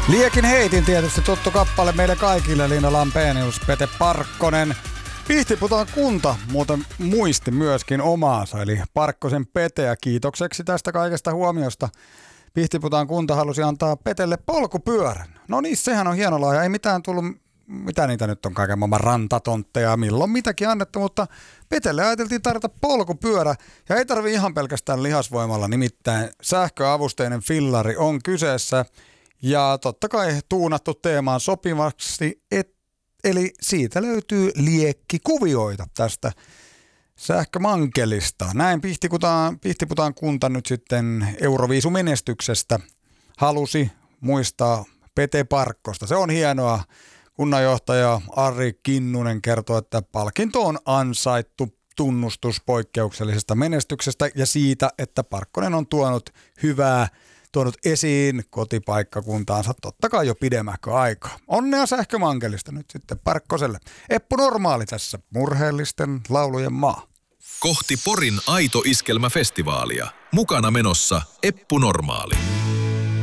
Liekin heitin tietysti tuttu kappale meille kaikille, Liina Lampenius, Pete Parkkonen. Pihtiputaan kunta muuten muisti myöskin omaansa, eli Parkkosen Peteä kiitokseksi tästä kaikesta huomiosta. Pihtiputaan kunta halusi antaa Petelle polkupyörän. No niin, sehän on hieno lahja, ei mitään tullut, mitä niitä nyt on kaiken maailman rantatontteja, milloin mitäkin annettu, mutta Petelle ajateltiin tarjota polkupyörä ja ei tarvi ihan pelkästään lihasvoimalla, nimittäin sähköavusteinen fillari on kyseessä. Ja totta kai tuunattu teemaan sopivaksi, eli siitä löytyy liekkikuvioita tästä sähkömankelista. Näin Pihtiputaan kunta nyt sitten Euroviisumenestyksestä halusi muistaa Pete Parkkosta. Se on hienoa. Kunnanjohtaja Ari Kinnunen kertoo, että palkinto on ansaittu tunnustus poikkeuksellisesta menestyksestä ja siitä, että Parkkonen on tuonut esiin kotipaikkakuntaansa totta kai jo pidemmäkö aikaa. Onnea sähkömankelista nyt sitten Parkkoselle. Eppu Normaali tässä, murheellisten laulujen maa. Kohti Porin Aito Iskelmäfestivaalia. Mukana menossa Eppu Normaali.